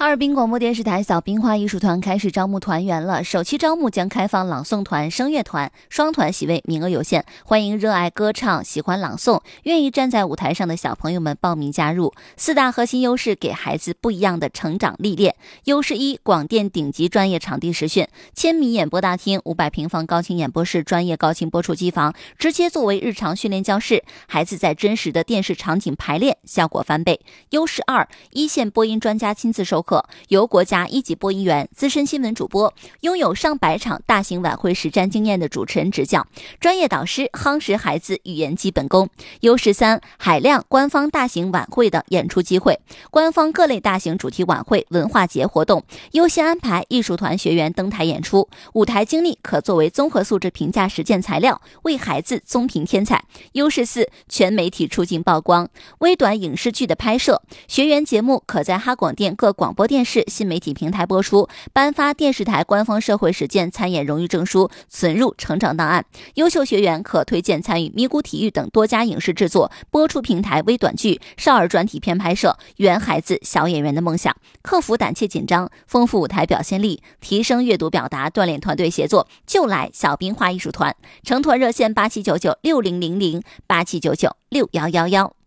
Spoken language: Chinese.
哈尔滨广播电视台小冰花艺术团开始招募团员了，首期招募将开放朗诵团、声乐团、双团席位，名额有限，欢迎热爱歌唱、喜欢朗诵、愿意站在舞台上的小朋友们报名加入。四大核心优势给孩子不一样的成长历练。优势一，广电顶级专业场地实训，1000米演播大厅、500平方高清演播室、专业高清播出机房，直接作为日常训练教室，孩子在真实的电视场景排练，效果翻倍。优势二，一线播音专家亲自授课，由国家1级播音员、资深新闻主播，拥有上百场大型晚会实战经验的主持人指教，专业导师夯实孩子语言基本功。优势三，海量官方大型晚会的演出机会，官方各类大型主题晚会、文化节活动，优先安排艺术团学员登台演出，舞台经历可作为综合素质评价实践材料，为孩子综评添彩。优势四，全媒体出镜曝光，微短影视剧的拍摄，学员节目可在哈广电各广播电视新媒体平台播出，颁发电视台官方社会实践参演荣誉证书，存入成长档案。优秀学员可推荐参与咪咕体育等多家影视制作、播出平台微短剧、少儿专题片拍摄，圆孩子小演员的梦想。克服胆怯紧张，丰富舞台表现力，提升阅读表达，锻炼团队协作，就来小冰花艺术团。成团热线87996000，87996111。